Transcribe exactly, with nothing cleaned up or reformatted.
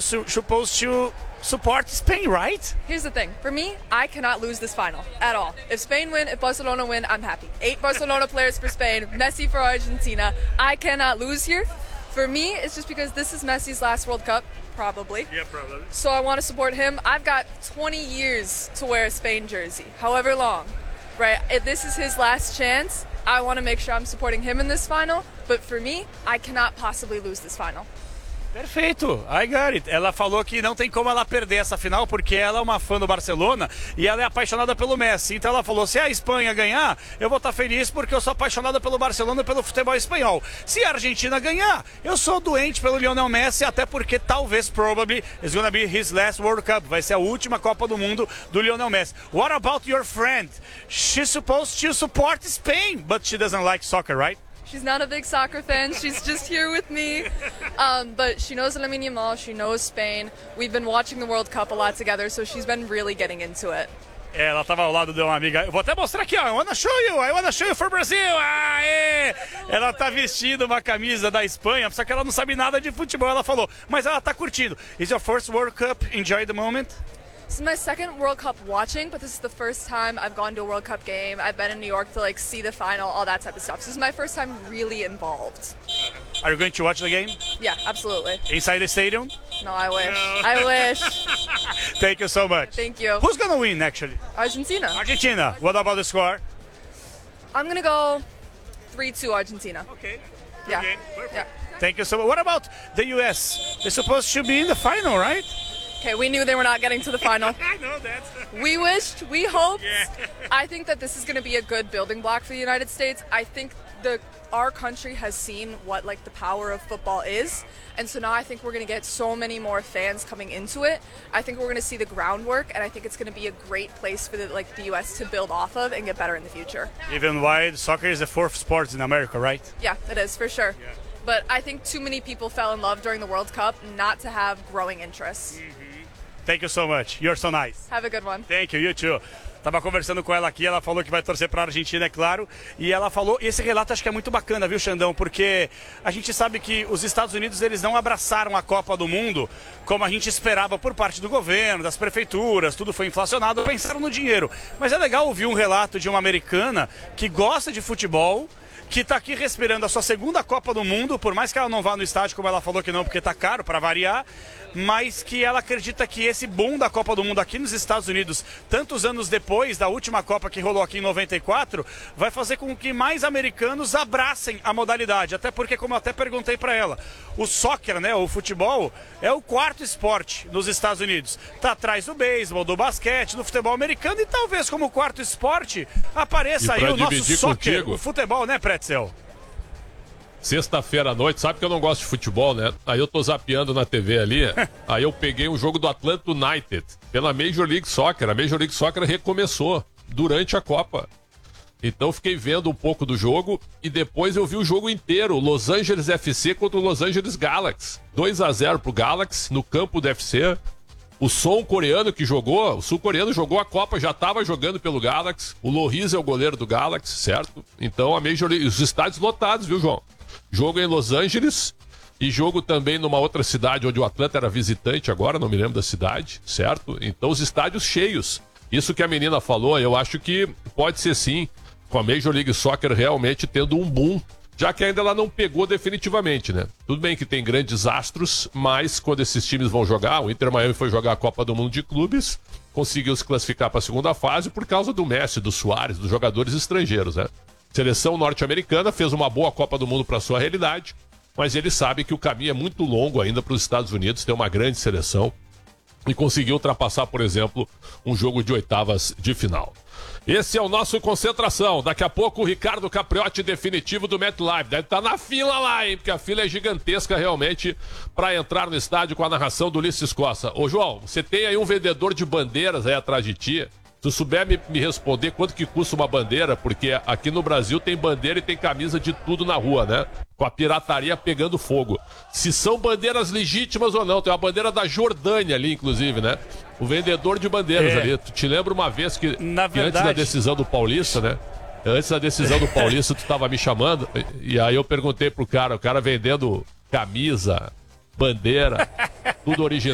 su supposed to support Spain, right? Here's the thing. For me, I cannot lose this final at all. If Spain win, if Barcelona win, I'm happy. Eight Barcelona players for Spain, Messi for Argentina. I cannot lose here. For me, it's just because this is Messi's last World Cup, probably. Yeah, probably. So I want to support him. I've got twenty years to wear a Spain jersey, however long, right? If this is his last chance, I want to make sure I'm supporting him in this final. But for me, I cannot possibly lose this final. Perfeito, I got it. Ela falou que não tem como ela perder essa final porque ela é uma fã do Barcelona e ela é apaixonada pelo Messi. Então ela falou, se a Espanha ganhar, eu vou estar feliz porque eu sou apaixonada pelo Barcelona e pelo futebol espanhol. Se a Argentina ganhar, eu sou doente pelo Lionel Messi, até porque talvez, probably, it's gonna be his last World Cup. Vai ser a última Copa do Mundo do Lionel Messi. What about your friend? She's supposed to support Spain, but she doesn't like soccer, right? She's not a big soccer fan. She's just here with me. Um, but she knows Lamine Yamal. She knows Spain. We've been watching the World Cup a lot together, so she's been really getting into it. Ela estava ao lado de uma amiga. Eu vou até mostrar aqui, ó. I wanna show you. I wanna show you for Brazil. Aê! Ela tá vestindo uma camisa da Espanha, só que ela não sabe nada de futebol, ela falou. Mas ela tá curtindo. Is your first World Cup? Enjoy the moment? This is my second World Cup watching, but this is the first time I've gone to a World Cup game. I've been in New York to like see the final, all that type of stuff. So this is my first time really involved. Are you going to watch the game? Yeah, absolutely. Inside the stadium? No, I wish. No. I wish. Thank you so much. Thank you. Who's gonna win, actually? Argentina. Argentina. What about the score? I'm gonna go three two Argentina. Okay. Yeah. Okay. Perfect. Yeah. Thank you so much. What about the U S? They're supposed to be in the final, right? Okay, we knew they were not getting to the final. I know that. We wished, we hoped. Yeah. I think that this is going to be a good building block for the United States. I think the our country has seen what like the power of football is, and so now I think we're going to get so many more fans coming into it. I think we're going to see the groundwork, and I think it's going to be a great place for the like the U S to build off of and get better in the future. Even why soccer is the fourth sport in America, right? Yeah, it is for sure. Yeah. But I think too many people fell in love during the World Cup not to have growing interests. Mm-hmm. Thank you so much. You're so nice. Have a good one. Thank you, you too. Tava conversando com ela aqui, ela falou que vai torcer para a Argentina, é claro. E ela falou, esse relato acho que é muito bacana, viu, Xandão? Porque a gente sabe que os Estados Unidos, eles não abraçaram a Copa do Mundo como a gente esperava por parte do governo, das prefeituras, tudo foi inflacionado, pensaram no dinheiro. Mas é legal ouvir um relato de uma americana que gosta de futebol, que está aqui respirando a sua segunda Copa do Mundo, por mais que ela não vá no estádio, como ela falou que não, porque está caro para variar, mas que ela acredita que esse boom da Copa do Mundo aqui nos Estados Unidos, tantos anos depois da última Copa que rolou aqui em noventa e quatro, vai fazer com que mais americanos abracem a modalidade, até porque, como eu até perguntei para ela, o soccer, né, o futebol, é o quarto esporte nos Estados Unidos, está atrás do beisebol, do basquete, do futebol americano, e talvez como quarto esporte apareça aí o nosso soccer, contigo, o futebol, né, Pretzel? Sexta-feira à noite, sabe que eu não gosto de futebol, né? Aí eu tô zapeando na T V ali, aí eu peguei um jogo do Atlanta United pela Major League Soccer. A Major League Soccer recomeçou durante a Copa. Então eu fiquei vendo um pouco do jogo e depois eu vi o jogo inteiro. Los Angeles F C contra o Los Angeles Galaxy. dois a zero pro Galaxy no campo do F C. O sul-coreano que jogou, o sul-coreano jogou a Copa, já estava jogando pelo Galaxy. O Loris é o goleiro do Galaxy, certo? Então a Major League, os estádios lotados, viu, João? Jogo em Los Angeles e jogo também numa outra cidade onde o Atlanta era visitante agora, não me lembro da cidade, certo? Então os estádios cheios. Isso que a menina falou, eu acho que pode ser sim, com a Major League Soccer realmente tendo um boom, já que ainda ela não pegou definitivamente, né? Tudo bem que tem grandes astros, mas quando esses times vão jogar, o Inter Miami foi jogar a Copa do Mundo de Clubes, conseguiu se classificar para a segunda fase por causa do Messi, do Suárez, dos jogadores estrangeiros, né? Seleção norte-americana fez uma boa Copa do Mundo para sua realidade, mas ele sabe que o caminho é muito longo ainda para os Estados Unidos, tem uma grande seleção e conseguiu ultrapassar, por exemplo, um jogo de oitavas de final. Esse é o nosso Concentração. Daqui a pouco o Ricardo Capriotti definitivo do MetLife. Deve estar na fila lá, hein? Porque a fila é gigantesca realmente para entrar no estádio com a narração do Ulisses Costa. Ô, João, você tem aí um vendedor de bandeiras aí atrás de ti. Se souber me, me responder quanto que custa uma bandeira, porque aqui no Brasil tem bandeira e tem camisa de tudo na rua, né? Com a pirataria pegando fogo. Se são bandeiras legítimas ou não. Tem uma bandeira da Jordânia ali, inclusive, né? O vendedor de bandeiras é. ali. Tu te lembra uma vez que, na que verdade... antes da decisão do Paulista, né? Antes da decisão do Paulista, tu tava me chamando. E aí eu perguntei pro cara, o cara vendendo camisa, bandeira, tudo original.